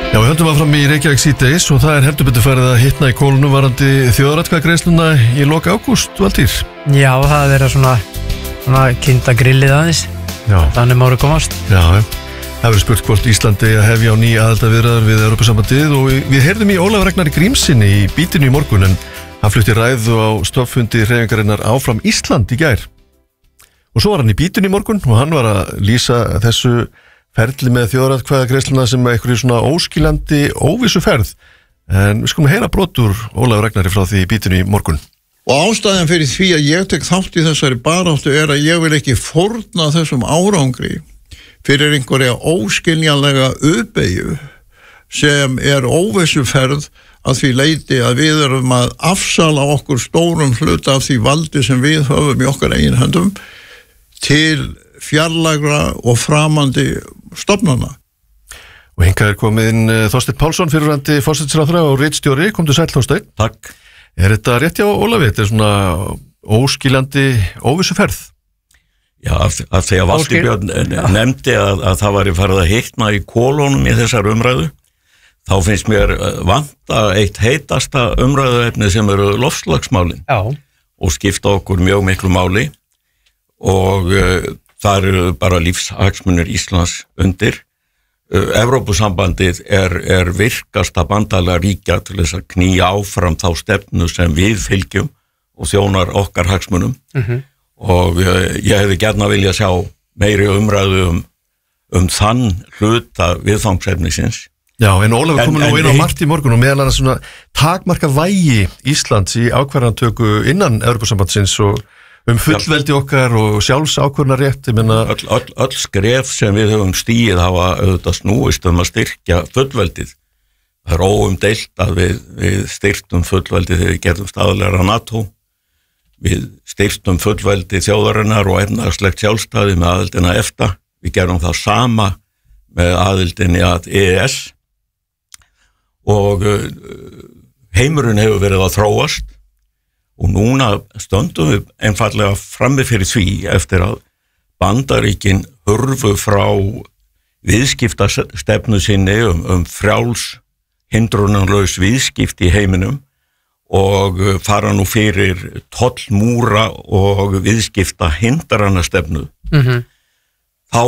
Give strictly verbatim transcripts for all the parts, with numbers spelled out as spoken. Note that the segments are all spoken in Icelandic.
Já, við höldum áfram í Reykjavík síðdegis og það er heldur betur farið að hitna í kólunum varandi þjóðaratkvæðagreiðsluna í loka ágúst, Valtýr. Já, það er verið svona, svona kynda grillið aðeins. Já. Þannig máru komast. Já, já. Það verið spurt hvort Íslandi að hefja á ný aðildarviðræður við Evrópusambandið og við heyrðum í Ólafur Ragnari Grímssyni í Bítinu í morgun en hann flutti ræðu á stoffundi hreyfingarinnar Áfram Ísland í gær. Og svo var hann í Bítinu í morgun og hann var að lýsa þessu ferli með þjóðaratkvæðagreiðsluna sem einhverju svona óskilandi óvissu ferð. En við skulum heyra brot úr Ólafur Ragnari frá því í Bítinu í morgun. Og ástæðan fyrir því að ég tek þátt í þessari baráttu er að ég vil ekki fórna þessum árangri fyrir einhverja óskiljanlega uppeyju sem er óvissuferð að því leyti að við erum að afsala okkur stórum hluta af því valdi sem við höfum í okkar eigin höndum til fjarlægra og framandi stofnana. Og hingað er komið inn Þorsteinn Pálsson, fyrrverandi forsætisráðherra og ritstjóri. Komdu sæll, Þorsteinn. Takk. Er þetta rétt hjá Ólafi? Þetta er svona óskilandi óvissuferð? Já, af, af því að Valtý Björn nefndi að, að það væri farið að hitna í kólunum í þessar umræðu, þá finnst mér vanta eitt heitasta umræðuefni sem eru loftslagsmálin. Já. Og skipta okkur mjög miklu máli og uh, það eru bara lífshagsmunir Íslands undir. Uh, Evrópusambandið er, er virkasta bandalega ríkja til þess að knýja áfram þá stefnu sem við fylgjum og þjónar okkar hagsmunum. Mhm. Og ég hefði gjarna vilja sjá meiri umræðu um, um þann hluta viðfangsefnisins. Já, en Ólafur komur nú inn á margt í morgun og meðal annars svona takmarka vægi Íslands í ákvarðantöku innan Evrópusambandsins og um fullveldi okkar og sjálfsákvörðunarrétt. Öll, öll, öll skref sem við höfum stigið hafa auðvitað snúist um að styrkja fullveldið. Það er óumdeilt að við, við styrktum fullveldið þegar við gerðum staðlegra NATO. Við styrktum fullveldi þjóðarinnar og efnahagslegt sjálfstæði með aðildina EFTA. Við gerum það sama með aðildinni að E E S og heimurinn hefur verið að þróast og núna stöndum við einfallega frammi fyrir því eftir að Bandaríkin hurfu frá viðskiptastefnu sinni um, um frjáls hindrunarlaus viðskipti í heiminum og fara nú fyrir tollmúra og viðskipta hindranastefnu. Mm-hmm. Þá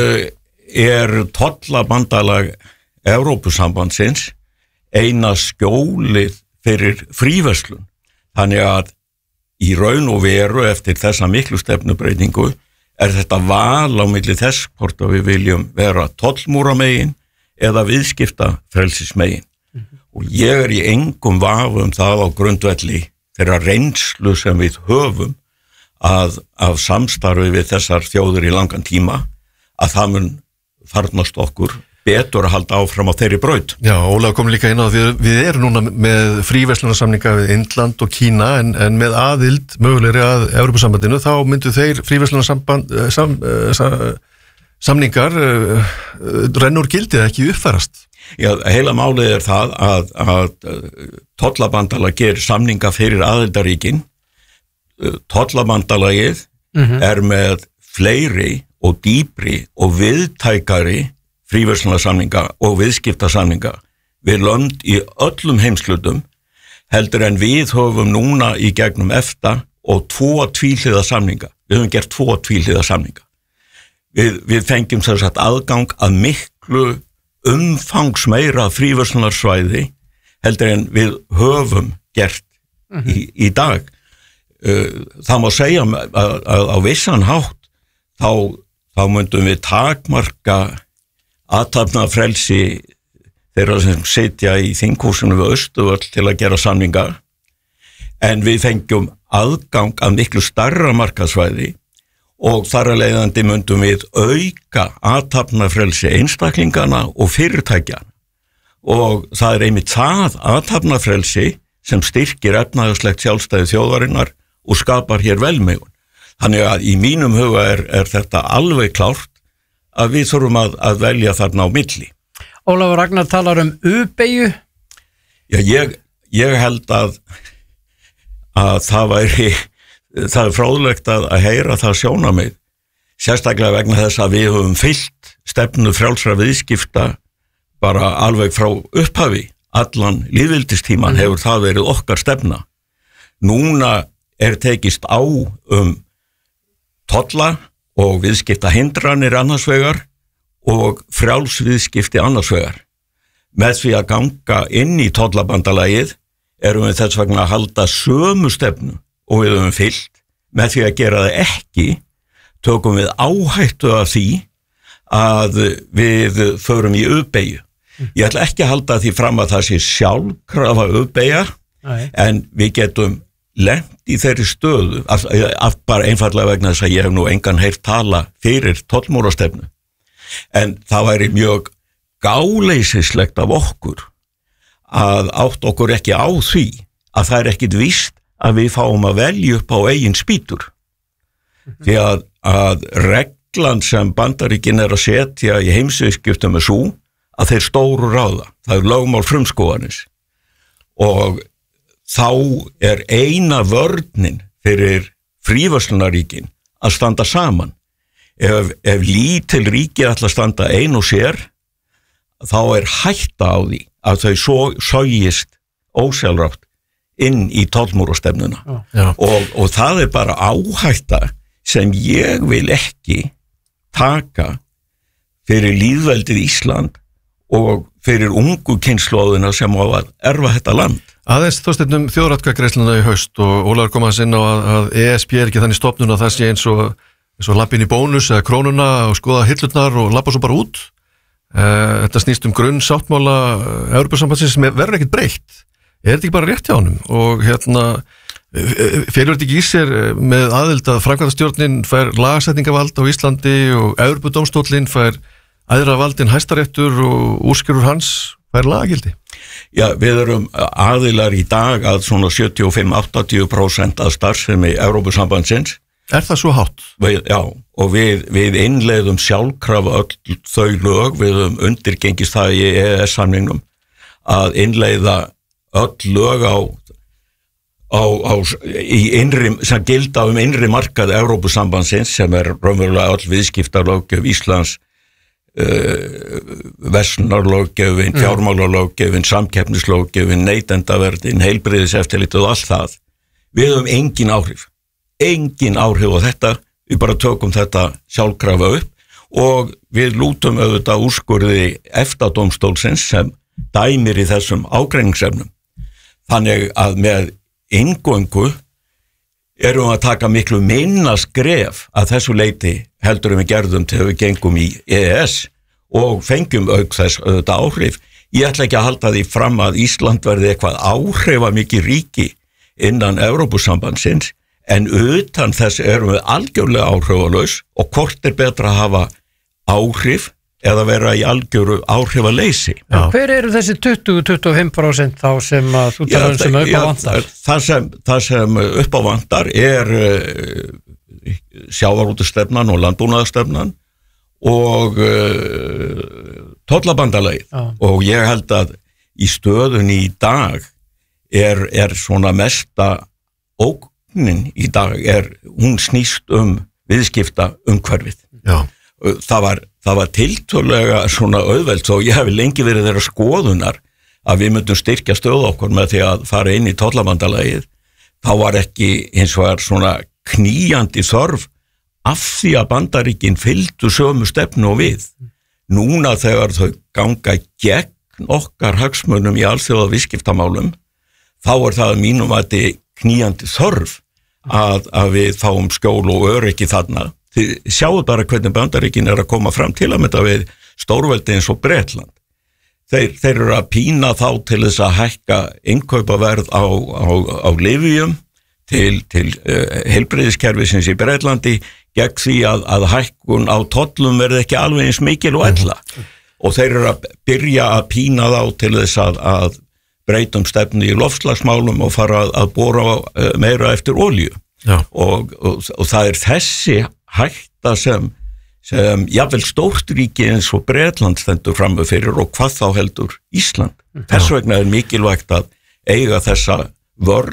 er tollabandalag Evrópusambandsins eina skjólið fyrir fríverslun. Þannig að í raun og veru eftir þessa miklu stefnubreytingu er þetta val á milli þess hvort að við viljum vera tollmúra megin eða viðskipta frelsismegin. Og ég er í engum vafa um það á grundvelli þeirra reynslu sem við höfum að af samstarfi við þessar þjóðir í langan tíma að það mun farnast okkur betur að halda áfram á þeirri braut. Já, Ólafur kom líka inn á því við erum núna með fríverslunarsamninga við Indland og Kína en, en með aðild mögulegri að Evrópusambandinu þá myndu þeir fríverslunarsamband sam, sam, samningar uh, rennur gildið ekki uppfærast. Já, heila málið er það að, að tollabandalag gerir samninga fyrir aðildaríkin. Tollabandalagið mm-hmm. er með fleiri og dýpri og viðtækari fríverslunarsamninga og viðskiptasamninga við lönd í öllum heimslutum heldur en við höfum núna í gegnum EFTA og tvo tvíhliða samninga. Við höfum gert tvo tvíhliða samninga. Við, við fengjum þess að aðgang að miklu umfangsmeira fríverslunarsvæði heldur en við höfum gert mm-hmm. í, í dag. Það má segja að, að á vissan hátt þá, þá myndum við takmarka athafnafrelsi þeirra sem sitja í þinghúsinu við Austurvöll til að gera samninga en við fengjum aðgang að miklu stærra markaðsvæði og þar að leiðandi myndum við auka athafnafrelsi einstaklingana og fyrirtækjana og það er einmitt það athafnafrelsi sem styrkir efnahagslegt sjálfstæði þjóðarinnar og skapar hér velmegun. Þannig að í mínum huga er, er þetta alveg klárt að við þurfum að, að velja þarna á milli. Ólafur Ragnar talar um U-beygju. Já, ég, ég held að, að það væri það er fróðlegt að, að heyra það sjónarmið, sérstaklega vegna þess að við höfum fylgt stefnu frjálsra viðskipta bara alveg frá upphafi, allan lýðveldistíman mm. hefur það verið okkar stefna. Núna er tekist á um tolla og viðskipta hindranir annars vegar og frjálsviðskipti annars vegar. Með því að ganga inn í tollabandalagið erum við þess vegna að halda sömu stefnu og við höfum fylgt. Með því að gera það ekki tökum við áhættu af því að við förum í uppbeygju. Ég ætla ekki að halda því fram að það sé sjálfkrafa uppbeygja, en við getum lent í þeirri stöðu, af, af bara einfallega vegna þess að ég hef nú engan heyrt tala fyrir tollmúrastefnu. En það væri mjög gáleysislegt af okkur að átt okkur ekki á því að það er ekkit víst að við fáum að velja upp á eigin spýtur. Mm-hmm. Því að, að reglan sem Bandaríkin er að setja í heimsviðskiptum er sú að þeir stóru ráða. Það er lögmál frumskóganis. Og þá er eina vörnin fyrir fríverslunaríkin að standa saman. Ef, ef lítil ríki ætla að standa ein og sér, þá er hætta á því að þau svo sogist ósjálfrátt inn í tollmúrastefnuna. Já. Og, og það er bara áhætta sem ég vil ekki taka fyrir lýðveldið Ísland og fyrir ungu kynslóðina sem á að erfa þetta land. Aðeins þóstefnum þjóðaratkvæðagreiðsluna í haust og Ólafur kom að sinna á að, að E S B er ekki þannig stofnun að það sé eins og, eins og lappin í bónus eða krónuna og skoða hillurnar og lappa svo bara út. Uh, þetta snýst um grunn sáttmála Evrópusambandsins sem verður ekkert breytt. Er þetta ekki bara rétt hjá honum? Og hérna, felur þetta ekki í sér með aðild að framkvæmdastjórnin fær lagasetningavald á Íslandi og Evrópudómstóllinn fær æðra valdinn Hæstaréttur og úrskurður hans fær lagagildi? Já, við erum aðilar í dag að svona sjötíu og fimm til áttatíu prósent að starfsemi Evrópusambandsins. Er það svo hátt? Við, já, og við, við innleiðum sjálfkrafa öll þau lög, við höfum undirgengist það í E E S-samningnum að innleiða öll lög á, á, á í innri, sem gilda um innri markað Evrópusambandsins sem er raunverulega öll viðskiptalöggjöf Íslands, uh, verslunarlöggjöfin, mm. fjármálalöggjöfin, samkeppnislöggjöfin, neytendaverðin, heilbrigðiseftirlit og allt það. Við höfum engin áhrif. Engin áhrif á þetta, við bara tökum þetta sjálfkrafa upp og við lútum auðvitað úrskurði EFTA-dómstólsins sem dæmir í þessum ágreiningsefnum. Þannig að með inngöngu erum við að taka miklu minna skref að þessu leiti heldur við gerðum til við gengum í E E S og fengjum auk þess auðvitað áhrif. Ég ætla ekki að halda því fram að Ísland verði eitthvað áhrifamikið ríki innan Evrópusambandsins, en utan þess erum við algjörlega áhrifalaus og hvort er betra að hafa áhrif eða vera í algjöru áhrifaleysi. Já. Hver eru þessi tuttugu til tuttugu og fimm prósent þá sem að þú talar um sem upp á vantar? Það sem, það sem upp á vantar er uh, sjávarútvegstefnan og landbúnaðarstefnan og uh, tollabandalagið. Já. Og ég held að í stöðunni í dag er, er svona mesta ógn í dag er, hún snýst um viðskipta umhverfið. Já. Það var, það var tiltölulega svona auðvelt og ég hef lengi verið þeirra skoðunar að við myndum styrkja stöð okkur með því að fara inn í tollabandalagið. Þá var ekki hins vegar svona knýjandi þörf af því að Bandaríkin fylgdu sömu stefnu og við. Núna þegar þau ganga gegn okkar hagsmunum í alþjóða viðskiptamálum, þá er það mínum að þetta knýjandi þörf Að, að við fáum skjól og öryggi þarna. Þið sjáu bara hvernig Bandaríkin er að koma fram til að mynda við stórveldi eins og Bretland. Þeir, þeir eru að pína þá til þess að hækka innkaupaverð á, á, á lyfjum til, til uh, heilbrigðiskerfisins í Bretlandi gegn því að, að hækkun á tollum verði ekki alveg eins mikil og ella. Mm. Og þeir eru að byrja að pína þá til þess að, að breytum stefnu í loftslagsmálum og fara að, að bora meira eftir olíu. Og, og, og það er þessi hætta sem, sem jafnvel stórt ríki eins og Bretland stendur fram með fyrir og hvað þá heldur Ísland. Já. Þess vegna er mikilvægt að eiga þessa vörn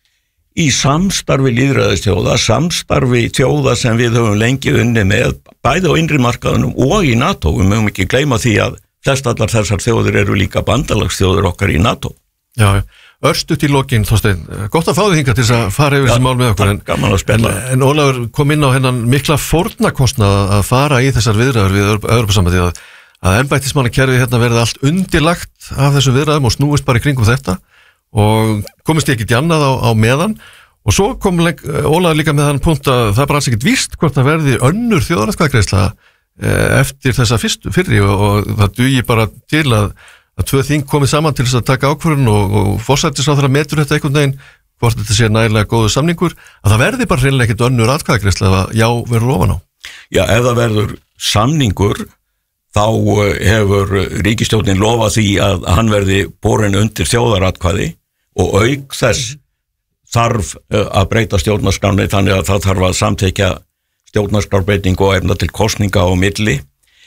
í samstarfi lýðræðistjóða, samstarfi þjóða sem við höfum lengi unni með bæði á innri markaðunum og í NATO. Við mögum ekki gleyma því að flestallar þessar þjóðir eru líka bandalagsþjóðir okkar í NATO. Já, örstutt í lokin, Þorsteinn, gott að fá þig hingað til þess að fara yfir þessi mál með okkur, en, en, en Ólafur kom inn á hennan mikla fórnarkostnað að fara í þessar viðræður við Evrópusambandið, að, að embættismannakerfið hérna verði allt undirlagt af þessum viðræðum og snúist bara í kringum þetta og komist ekki djannað á, á meðan. Og svo kom Ólafur líka með þann punkt að það bara alls ekkert víst hvort það verði önnur þjóðaratkvæðagreiðsla eftir þessa fyrstu fyrri og, og það dugi bara til að að tvö þing komið saman til þess að taka ákvörðun og, og forsætisráðherra metur þetta einhvern veginn, hvort þetta sé nægilega góðu samningur, að það verði bara hreinlega ekkert önnur atkvæðagreiðsla að já verður ofan á. Já, ef það verður samningur, þá hefur ríkisstjórnin lofað því að hann verði borin undir þjóðaratkvæði og auk þess þarf að breyta stjórnarskránni þannig að það þarf að samþykkja stjórnarskrárbreytingu og efna til kosninga á milli.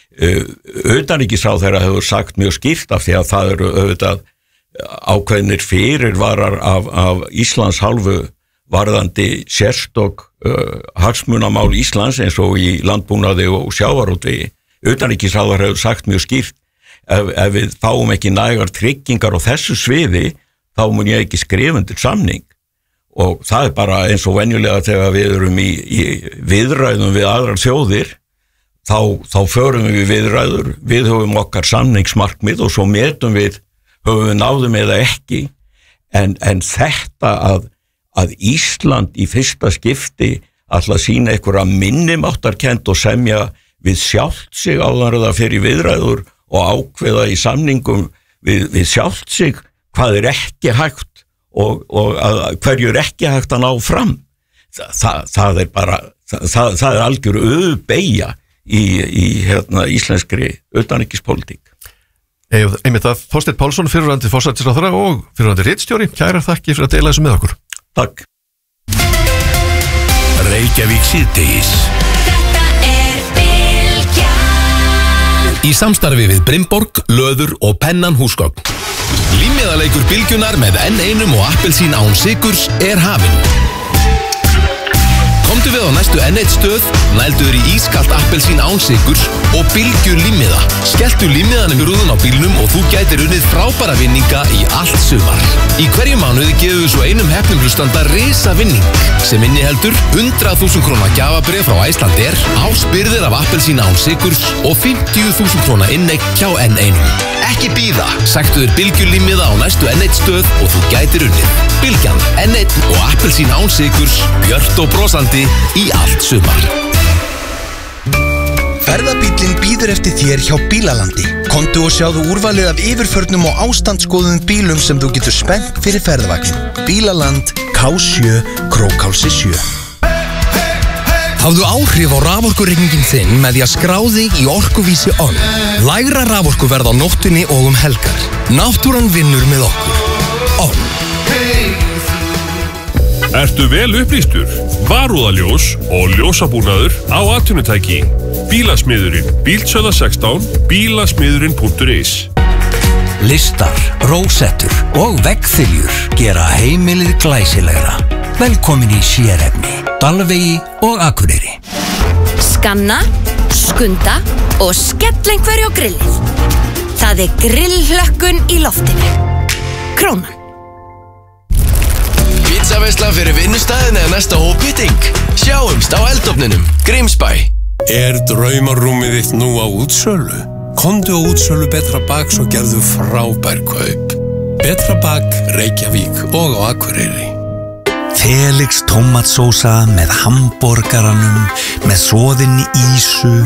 Utanríkisráðherra hefur sagt mjög skýrt af því að það eru auðvitað ákveðnir fyrirvarar af, af Íslands hálfu varðandi sérstök uh, hagsmunamál Íslands eins og í landbúnaði og sjávarútvegi. Utanríkisráðherra hefur sagt mjög skýrt ef, ef við fáum ekki nægar tryggingar á þessu sviði þá mun ég ekki skrifa undir samning og það er bara eins og venjulega þegar við erum í, í viðræðum við aðrar þjóðir Þá, þá förum við viðræður, við höfum okkar samningsmarkmið og svo metum við, höfum við náðum eða ekki, en, en þetta að, að Ísland í fyrsta skipti alltaf sína einhverja minnimáttarkennd og semja við sjálft sig áður það fyrir viðræður og ákveða í samningum við, við sjálft sig hvað er ekki hægt og, og að, hverju er ekki hægt að ná fram. Þa, það, það er bara, það, það er algjör auðbeygja í, í hérna, íslenskri utanríkispólitík. Einmitt að Þorsteinn Pálsson, fyrrverandi forsætisráðherra og fyrrverandi ritstjóri, kærar þakki fyrir að deila þessu með okkur. Takk. Reykjavík síðdegis. Þetta er Bylgjan. Í samstarfi við Brimborg, Löður og Pennan húsgögn. Límmiðaleikur Bylgjunar með enn einum og appelsín án sykurs er hafinn. Komdu við á næstu enn eitt stöð, nælduður í ískalt appelsín án sykurs og Bylgju límmiða. Skelltu límmiðanum í rúðun á bílnum og þú gætir unnið frábæra vinninga í allt sumar. Í hverju mánuði gefum við svo einum heppnum hlustanda risa vinning sem inniheldur hundrað þúsund króna gjafabréf frá Icelandair, ársbyrðir af appelsín án sykurs og fimmtíu þúsund króna inneign hjá enn einum. Ekki bíða, sæktu þér Bylgju límmiða á næstu enn eitt stöð og þú gætir unnið. Bylgjan, enn eitt og appelsín án sykurs, björt og brosandi í allt sumar. Ferðabíllinn bíður eftir þér hjá Bílalandi. Komdu og sjáðu úrvalið af yfirförnum og ástandsgóðum bílum sem þú getur spennt fyrir ferðavagnin. Bílaland, K sjö, Krókhálsi sjö. Hafðu áhrif á raforkureikningin þinn með því að skrá þig í Orkuvísi On. Lægra raforkuverð á nóttunni og um helgar. Náttúran vinnur með okkur. On. Ertu vel upplýstur? Varúðaljós og ljósabúnaður á atvinnutæki. Bílasmiðurinn, Bílsöða sextán, bílasmiðurinn punktur is. Listar, rósettur og veggþiljur gera heimilið glæsilegra. Velkomin í sérefni, Dalvegi og Akureyri. Skanna, skunda og skell einhverju á grillið. Það er grillhlökkun í loftinu. Krónan. Pizzaveisla fyrir vinnustæðin eða næsta hópmeeting. Sjáumst á eldofninum, Grímsbæ. Er draumarúmið þitt nú á útsölu? Komdu á útsölu Betra Baks og gerðu frábær kaup. Betra Bak, Reykjavík og á Akureyri. Felix tómatsósa með hamborgaranum, með soðinni ísu